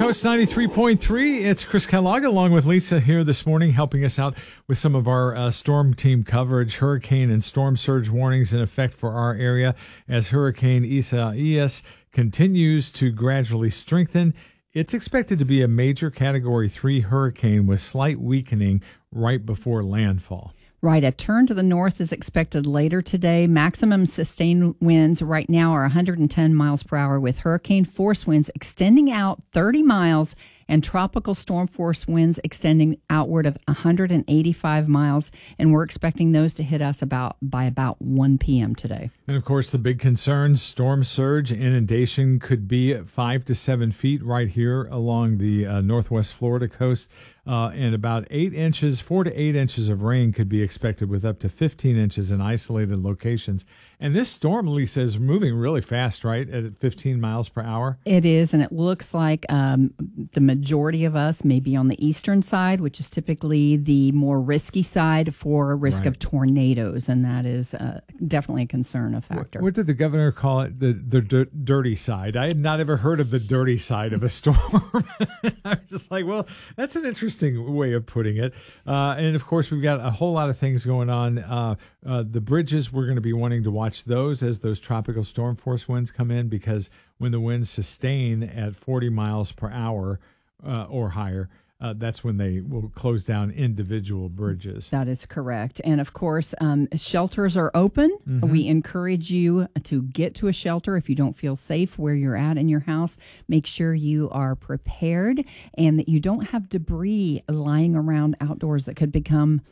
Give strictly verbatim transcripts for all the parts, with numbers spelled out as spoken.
Coast ninety-three point three. It's Chris Kellogg along with Lisa here this morning, helping us out with some of our uh, storm team coverage. Hurricane and storm surge warnings in effect for our area as Hurricane Isaias continues to gradually strengthen. It's expected to be a major Category three hurricane with slight weakening right before landfall. Right. A turn to the north is expected later today. Maximum sustained winds right now are one hundred ten miles per hour with hurricane force winds extending out thirty miles and tropical storm force winds extending outward of one hundred eighty-five miles. And we're expecting those to hit us about by about one p.m. today. And of course, the big concerns, storm surge, inundation could be at five to seven feet right here along the uh, northwest Florida coast. Uh, and about eight inches, four to eight inches of rain could be expected with up to fifteen inches in isolated locations. And this storm, Lisa, is moving really fast, right, at fifteen miles per hour? It is, and it looks like um, the majority of us may be on the eastern side, which is typically the more risky side for risk Right. of tornadoes, and that is uh, definitely a concern, a factor. What, what did the governor call it? The the d- dirty side. I had not ever heard of the dirty side of a storm. I was just like, well, that's an interesting way of putting it. Uh, and of course, we've got a whole lot of things going on. Uh, uh, the bridges, we're going to be wanting to watch those as those tropical storm force winds come in, because when the winds sustain at forty miles per hour uh, or higher, Uh, that's when they will close down individual bridges. That is correct. And of course, um, shelters are open. Mm-hmm. We encourage you to get to a shelter if you don't feel safe where you're at in your house. Make sure you are prepared and that you don't have debris lying around outdoors that could become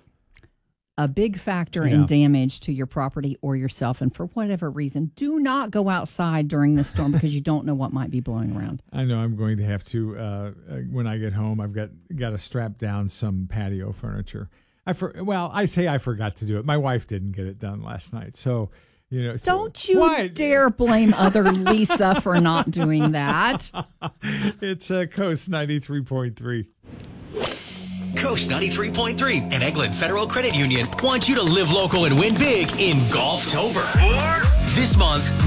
a big factor Yeah. in damage to your property or yourself. And for whatever reason, do not go outside during this storm because you don't know what might be blowing around. I know I'm going to have to, uh, uh, when I get home, I've got got to strap down some patio furniture. I for, Well, I say I forgot to do it. My wife didn't get it done last night. So, you know. Don't so, you what? dare blame other Lisa for not doing that. It's uh, Coast ninety-three point three. Coast ninety-three point three and Eglin Federal Credit Union want you to live local and win big in Golftober. This month,